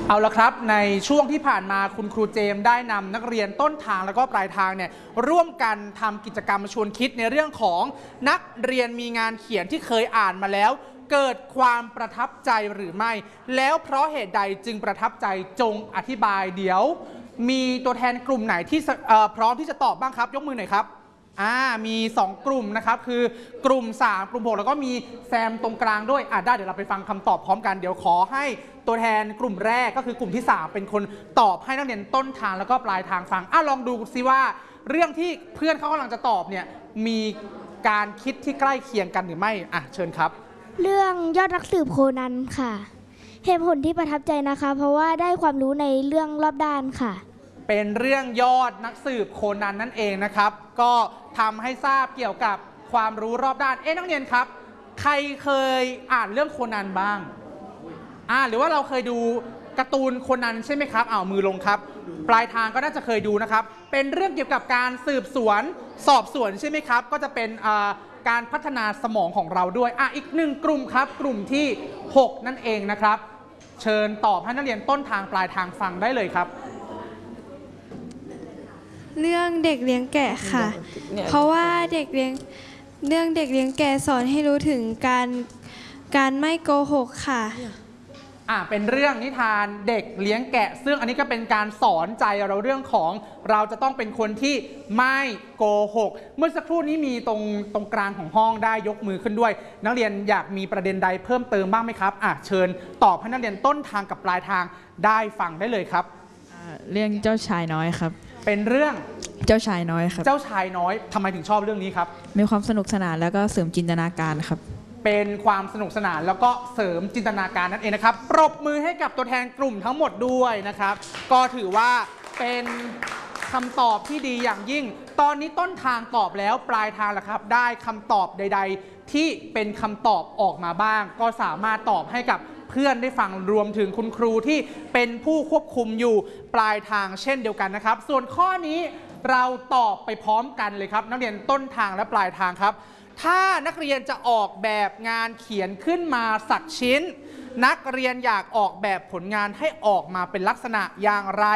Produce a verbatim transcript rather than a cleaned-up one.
เอาละครับในช่วงที่ผ่านมาคุณครูเจมส์ได้นำนักเรียนต้นทางแล้วก็ปลายทางเนี่ยร่วมกันทำกิจกรรมชวนคิดในเรื่องของนักเรียนมีงานเขียนที่เคยอ่านมาแล้วเกิดความประทับใจหรือไม่แล้วเพราะเหตุใดจึงประทับใจจงอธิบายเดี๋ยวมีตัวแทนกลุ่มไหนที่พร้อมที่จะตอบบ้างครับยกมือหน่อยครับอ่ามีสองกลุ่มนะครับคือกลุ่มสามกลุ่มหกแล้วก็มีแซมตรงกลางด้วยอ่าได้เดี๋ยวเราไปฟังคำตอบพร้อมกันเดี๋ยวขอให้ตัวแทนกลุ่มแรกก็คือกลุ่มที่สามเป็นคนตอบให้นักเรียนต้นทางแล้วก็ปลายทางฟังอ่ะลองดูซิว่าเรื่องที่เพื่อนเขากำลังจะตอบเนี่ยมีการคิดที่ใกล้เคียงกันหรือไม่อ่ะเชิญครับเรื่องยอดนักสืบโคนันค่ะเหตุผลที่ประทับใจนะคะเพราะว่าได้ความรู้ในเรื่องรอบด้านค่ะเป็นเรื่องยอดนักสืบโคนันนั่นเองนะครับก็ทำให้ทราบเกี่ยวกับความรู้รอบด้านเอ๊ะนักเรียนครับใครเคยอ่านเรื่องโคนันบ้างอ่าหรือว่าเราเคยดูการ์ตูนโคนันใช่ไหมครับอ้าวมือลงครับปลายทางก็น่าจะเคยดูนะครับเป็นเรื่องเกี่ยวกับการสืบสวนสอบสวนใช่ไหมครับก็จะเป็นอ่าการพัฒนาสมองของเราด้วยอ่ะอีกหนึ่งกลุ่มครับกลุ่มที่หกนั่นเองนะครับเชิญตอบให้นักเรียนต้นทางปลายทางฟังได้เลยครับเรื่องเด็กเลี้ยงแกะค่ะเพราะว่าเด็กเลี้ยงเรื่องเด็กเลี้ยงแกะสอนให้รู้ถึงการการไม่โกหกค่ะอ่าเป็นเรื่องนิทานเด็กเลี้ยงแกะซึ่งอันนี้ก็เป็นการสอนใจเราเรื่องของเราจะต้องเป็นคนที่ไม่โกหกเมื่อสักครู่นี้มีตรงตรงกลางของห้องได้ยกมือขึ้นด้วยนักเรียนอยากมีประเด็นใดเพิ่มเติมบ้างไหมครับอ่ะเชิญตอบให้นักเรียนต้นทางกับปลายทางได้ฟังได้เลยครับเรื่องเจ้าชายน้อยครับเป็นเรื่องเจ้าชายน้อยครับเจ้าชายน้อยทำไมถึงชอบเรื่องนี้ครับมีความสนุกสนานแล้วก็เสริมจินตนาการครับเป็นความสนุกสนานแล้วก็เสริมจินตนาการนั่นเองนะครับปรบมือให้กับตัวแทนกลุ่มทั้งหมดด้วยนะครับก็ถือว่าเป็นคำตอบที่ดีอย่างยิ่งตอนนี้ต้นทางตอบแล้วปลายทางล่ะครับได้คำตอบใดๆที่เป็นคำตอบออกมาบ้างก็สามารถตอบให้กับเพื่อนได้ฟังรวมถึงคุณครูที่เป็นผู้ควบคุมอยู่ปลายทางเช่นเดียวกันนะครับส่วนข้อนี้เราตอบไปพร้อมกันเลยครับนักเรียนต้นทางและปลายทางครับถ้านักเรียนจะออกแบบงานเขียนขึ้นมาสักชิ้นนักเรียนอยากออกแบบผลงานให้ออกมาเป็นลักษณะอย่างไร